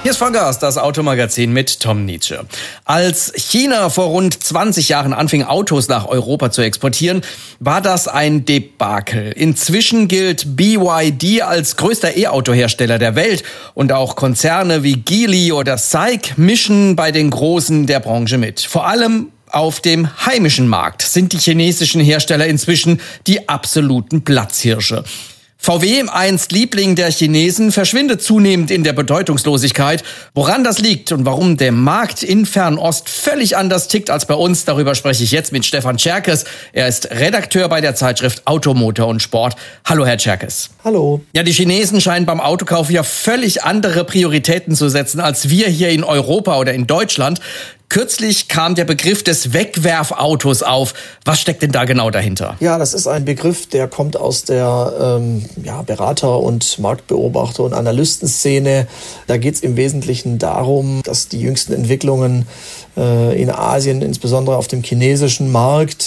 Hier ist Vollgas, das Automagazin mit Tom Nietzsche. Als China vor rund 20 Jahren anfing, Autos nach Europa zu exportieren, war das ein Debakel. Inzwischen gilt BYD als größter E-Auto-Hersteller der Welt und auch Konzerne wie Geely oder SAIC mischen bei den Großen der Branche mit. Vor allem auf dem heimischen Markt sind die chinesischen Hersteller inzwischen die absoluten Platzhirsche. VW, einst Liebling der Chinesen, verschwindet zunehmend in der Bedeutungslosigkeit. Woran das liegt und warum der Markt in Fernost völlig anders tickt als bei uns, darüber spreche ich jetzt mit Stefan Tscherkes. Er ist Redakteur bei der Zeitschrift Auto, Motor und Sport. Hallo, Herr Tscherkes. Hallo. Ja, die Chinesen scheinen beim Autokauf ja völlig andere Prioritäten zu setzen als wir hier in Europa oder in Deutschland. Kürzlich kam der Begriff des Wegwerfautos auf. Was steckt denn da genau dahinter? Ja, das ist ein Begriff, der kommt aus der Berater- und Marktbeobachter- und Analystenszene. Da geht es im Wesentlichen darum, dass die jüngsten Entwicklungen in Asien, insbesondere auf dem chinesischen Markt,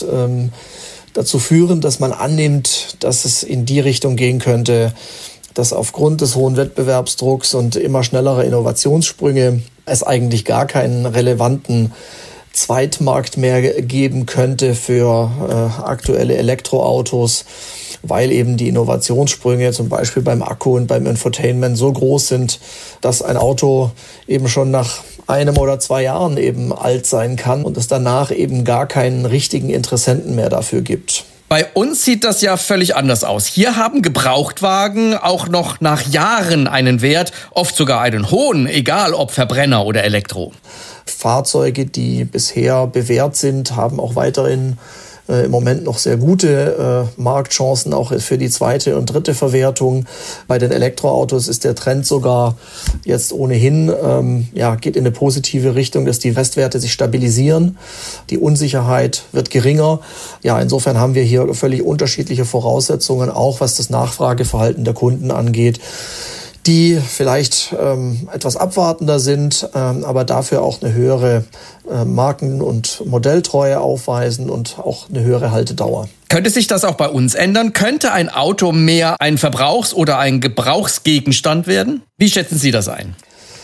dazu führen, dass man annimmt, dass es in die Richtung gehen könnte, dass aufgrund des hohen Wettbewerbsdrucks und immer schnellerer Innovationssprünge es eigentlich gar keinen relevanten Zweitmarkt mehr geben könnte für aktuelle Elektroautos, weil eben die Innovationssprünge zum Beispiel beim Akku und beim Infotainment so groß sind, dass ein Auto eben schon nach 1 oder 2 Jahren eben alt sein kann und es danach eben gar keinen richtigen Interessenten mehr dafür gibt. Bei uns sieht das ja völlig anders aus. Hier haben Gebrauchtwagen auch noch nach Jahren einen Wert, oft sogar einen hohen, egal ob Verbrenner oder Elektro. Fahrzeuge, die bisher bewährt sind, haben auch weiterhin im Moment noch sehr gute Marktchancen, auch für die 2. und 3. Verwertung. Bei den Elektroautos ist der Trend sogar jetzt ohnehin, geht in eine positive Richtung, dass die Restwerte sich stabilisieren. Die Unsicherheit wird geringer. Ja, insofern haben wir hier völlig unterschiedliche Voraussetzungen, auch was das Nachfrageverhalten der Kunden angeht, die vielleicht etwas abwartender sind, aber dafür auch eine höhere Marken- und Modelltreue aufweisen und auch eine höhere Haltedauer. Könnte sich das auch bei uns ändern? Könnte ein Auto mehr ein Verbrauchs- oder ein Gebrauchsgegenstand werden? Wie schätzen Sie das ein?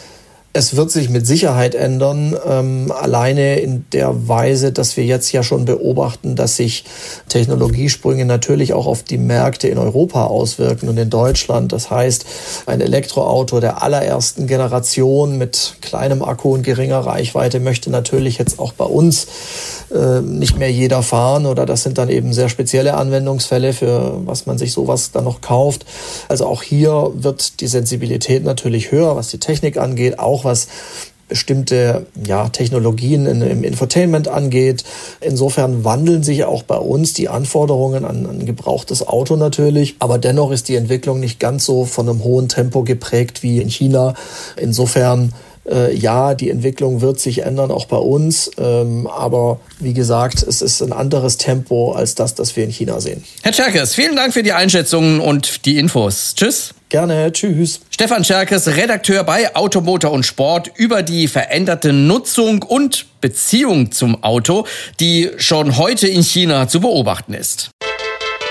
Es wird sich mit Sicherheit ändern, alleine in der Weise, dass wir jetzt ja schon beobachten, dass sich Technologiesprünge natürlich auch auf die Märkte in Europa auswirken und in Deutschland. Das heißt, ein Elektroauto der allerersten Generation mit kleinem Akku und geringer Reichweite möchte natürlich jetzt auch bei uns nicht mehr jeder fahren, oder das sind dann eben sehr spezielle Anwendungsfälle, für was man sich sowas dann noch kauft. Also auch hier wird die Sensibilität natürlich höher, was die Technik angeht, auch was bestimmte Technologien im Infotainment angeht. Insofern wandeln sich auch bei uns die Anforderungen an ein gebrauchtes Auto natürlich. Aber dennoch ist die Entwicklung nicht ganz so von einem hohen Tempo geprägt wie in China. Insofern die Entwicklung wird sich ändern, auch bei uns. Aber wie gesagt, es ist ein anderes Tempo als das wir in China sehen. Herr Tscherkes, vielen Dank für die Einschätzungen und die Infos. Tschüss. Gerne, tschüss. Stefan Tscherkes, Redakteur bei Auto, Motor und Sport, über die veränderte Nutzung und Beziehung zum Auto, die schon heute in China zu beobachten ist.